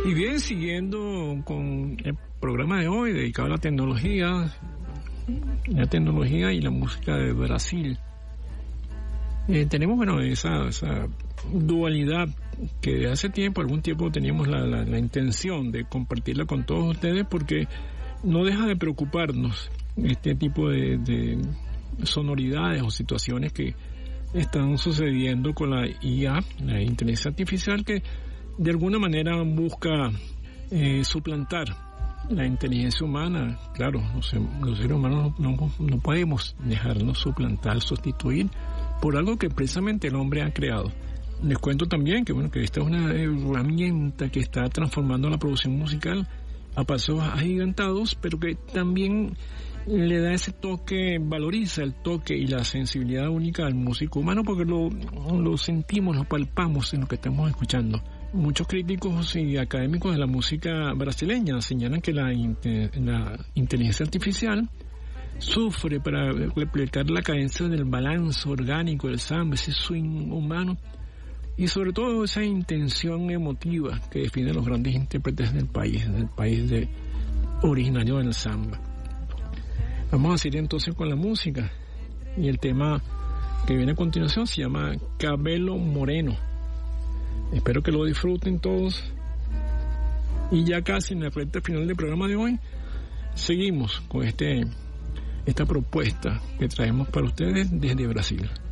Y bien, siguiendo con el programa de hoy dedicado a la tecnología y la música de Brasil. Tenemos, bueno, esa dualidad que de hace algún tiempo teníamos la intención de compartirla con todos ustedes, porque no deja de preocuparnos este tipo de sonoridades o situaciones que están sucediendo con la IA, la inteligencia artificial, que de alguna manera busca suplantar la inteligencia humana. Claro, los seres humanos no podemos dejarnos suplantar, sustituir por algo que precisamente el hombre ha creado. Les cuento también que esta es una herramienta que está transformando la producción musical a pasos agigantados, pero que también le da ese toque, valoriza el toque y la sensibilidad única al músico humano, porque lo sentimos, lo palpamos en lo que estamos escuchando. Muchos críticos y académicos de la música brasileña señalan que la inteligencia artificial sufre para replicar la cadencia del balance orgánico del samba, ese swing humano, y sobre todo esa intención emotiva que define a los grandes intérpretes del país originario del samba. Vamos a seguir entonces con la música, y el tema que viene a continuación se llama Cabelo Moreno. Espero que lo disfruten todos, y ya casi en la recta final del programa de hoy seguimos con esta propuesta que traemos para ustedes desde Brasil.